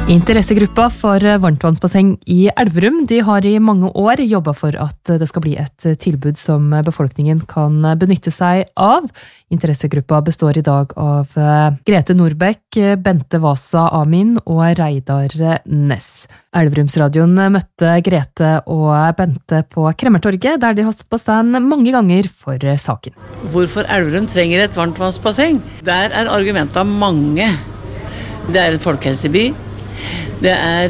Interessegruppa for varmtvannsbasseng i Elverum, de har i mange år jobbet for at det skal bli et tilbud som befolkningen kan benytte seg av. Interessegruppa består i dag av Grete Nordbekk, Bente Vasa Amin og Reidar Ness. Elverumsradioen møtte Grete og Bente på Kremmertorget, der de har stått på stand mange ganger for saken. Hvorfor Elverum trenger et varmtvannsbasseng? Der argumentene mange. Det en folkehelseby. Det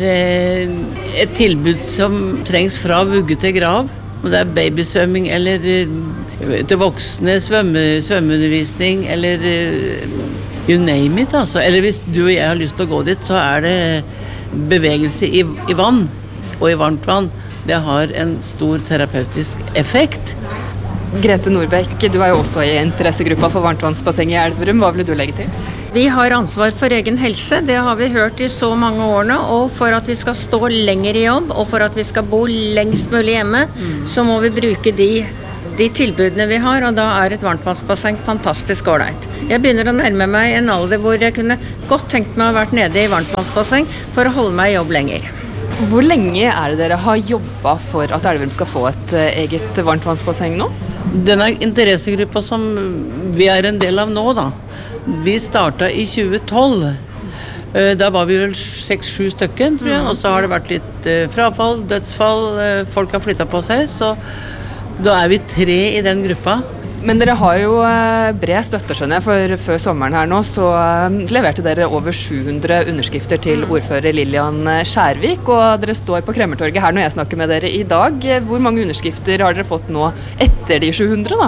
et tilbud som trengs fra vugge til grav. Og det babysvømming eller til voksne svømmeundervisning eller you name it altså. Eller hvis du og jeg har lyst til å gå dit, så det bevegelse i vann og i varmt vann. Det har en stor terapeutisk effekt. Grete Nordbekk, du jo også i interessegruppa for varmtvannsbasseng i Elverum. Hva vil du legge til? Vi har ansvar for egen helse, det har vi hørt i så mange årene, og for at vi skal stå lenger i jobb, og for at vi skal bo lengst mulig hjemme, så må vi bruke de tilbudene vi har, og da et varmtvannsbasseng fantastisk ålreit. Jeg begynner å nærme meg en alder hvor jeg kunne godt tenkt meg å ha vært nede i varmtvannsbasseng for å holde meg i jobb lenger. Hvor lenge det dere har jobbet for at Elverum skal få et eget varmtvannsbasseng nå? Denne interessegruppa som vi en del av nå da, vi startet i 2012. Da var vi vel 6-7 stykker, tror jeg, og så har det vært litt frafall, dødsfall, folk har flyttet på seg, så da vi 3 i den gruppa. Men dere har jo bred støtte, skjønner jeg, for før sommeren her nå så leverte dere over 700 underskrifter til ordfører Lillian Skjærvik, og dere står på Kremmertorget her når jeg snakker med dere i dag. Hvor mange underskrifter har dere fått nå etter de 700 da?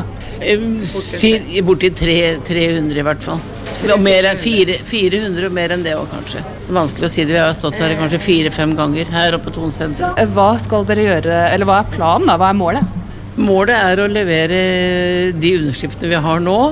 Borti 300 i hvert fall. Og mer enn 400 og mer enn det også kanskje. Det vanskelig å si det, vi har stått her kanskje 4-5 ganger her oppe på Tonsenteret. Hva skal dere gjøre, eller hva planen da? Hva målet? Målet å levere de underskriftene vi har nå,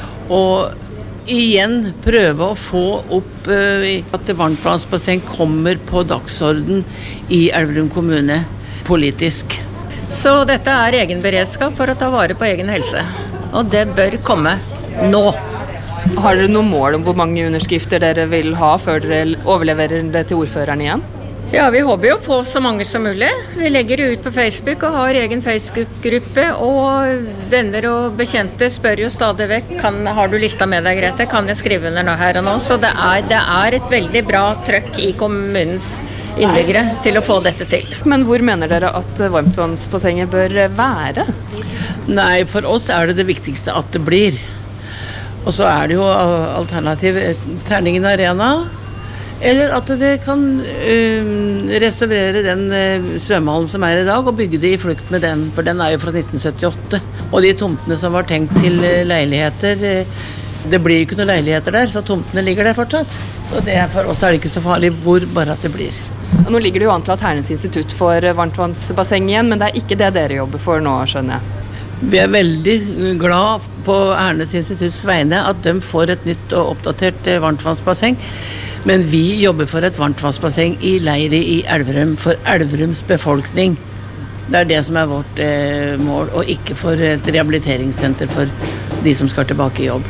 og igjen prøve å få opp at varmtvannsbasseng kommer på dagsorden i Elverum kommune politisk. Så dette egen beredskap for å ta vare på egen helse, og det bør komme nå. Har dere noen mål om hvor mange underskrifter dere vil ha før dere overleverer det til ordføreren igjen? Ja, vi håper jo å få så mange som mulig. Vi legger det ut på Facebook og har egen Facebook-gruppe, og venner og bekjente spør jo stadig vekk, har du lista med deg, Grete? Kan jeg skrive under nå her og nå? Så det et veldig bra trøkk i kommunens innbyggere til å få dette til. Men hvor mener dere at varmtvannsbassenget bør være? Nei, for oss det viktigste at det blir. Og så det jo alternativ Terningen Arena, eller at det kan restaurere den svømmehallen som i dag, og bygge det i flukt med den, for den jo fra 1978. Og de tomtene som var tenkt til leiligheter, det blir jo ikke noen leiligheter der, så tomtene ligger der fortsatt. Så for oss det ikke så farlig hvor bare at det blir. Og nå ligger det jo an til at Hernes institutt får varmtvannsbasseng igjen, men det ikke det dere jobber for nå, skjønner jeg. Vi veldig glad på Hernes institutts vegne at de får et nytt og oppdatert varmtvannsbasseng. Men vi jobber for et varmtvannsbasseng i Leiri i Elverum, for Elverums befolkning. Det det som vårt mål, og ikke for et rehabiliteringssenter for de som skal tilbake i jobb.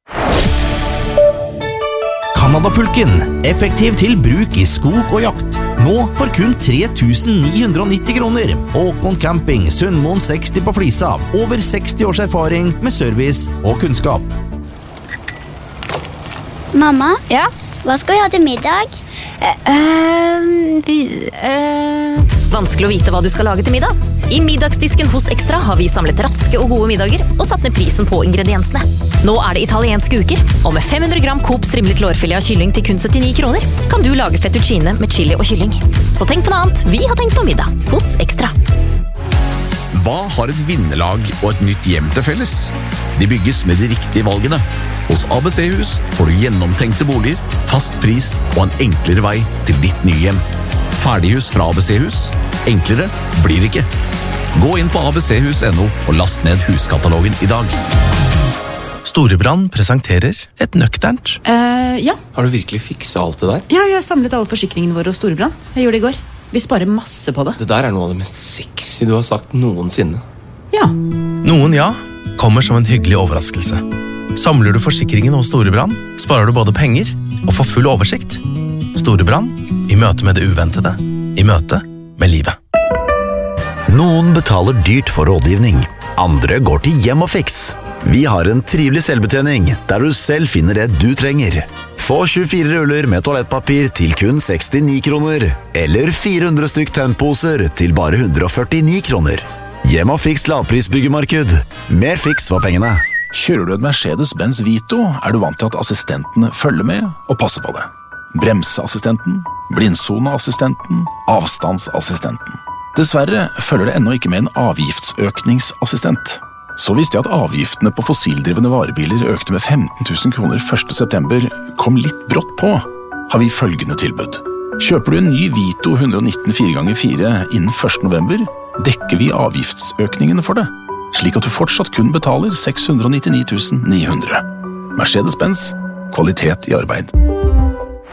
Canadapulken, effektiv til bruk i skog og jakt. Nå for kun 3.990 kroner. Håkon Camping, Sundmoen 60 på Flisa. Over 60 års erfaring med service og kunnskap. Mamma? Ja? Hva skal vi ha til middag? Vanskelig å vite hva du skal lage til middag. I middagsdisken hos Extra har vi samlet raske og gode middager og satt ned prisen på ingrediensene. Nå det italienske uker, og med 500 gram Coop strimlet lårfilet av kylling til kun 79 kroner, kan du lage fettuccine med chili og kylling. Så tenk på noe annet, vi har tenkt på middag hos Extra. Hva har et vinnerlag og et nytt hjem til felles? De bygges med de riktige valgene. Hos ABC-hus får du gjennomtenkte boliger, fast pris og en enklere vei til ditt nye hjem. Ferdighus fra ABC-hus. Enklere blir det ikke. Gå inn på abchus.no og last ned huskatalogen i dag. Storebrand presenterer et nøkternt. Ja. Har du virkelig fikset alt det der? Ja, jeg har samlet alle forsikringene våre hos Storebrand. Jeg gjorde det i går. Vi sparer masse på det. Det der noe av det mest sexy du har sagt noensinne. Ja. Noen ja kommer som en hyggelig overraskelse. Samler du forsikringen hos Storebrand, sparer du både penger og får full oversikt. Storebrand møte med det uventede, i møte med livet. Noen betaler dyrt for rådgivning, andre går til Hjem og Fiks. Vi har en trivelig selvbetjening, der du selv finner det du trenger. Få 24 ruller med toalettpapir til kun 69 kroner, eller 400 stykk tennposer til bare 149 kroner. Hjem og Fiks lavprisbyggemarked. Mer fiks for pengene. Kjører du en Mercedes-Benz Vito, er du vant til at assistentene følger med og passer på det. Bremseassistenten, blindsoneassistenten, avstandsassistenten. Dessverre følger det ennå ikke med en avgiftsøkningsassistent. Så visste jeg at avgiftene på fossildrivende varebiler økte med 15 000 kroner 1. september, kom litt brått på, har vi følgende tilbud. Kjøper du en ny Vito 119 4x4 innen 1. november, dekker vi avgiftsøkningene for det, slik at du fortsatt kun betaler 699 900. Mercedes-Benz, kvalitet i arbeid.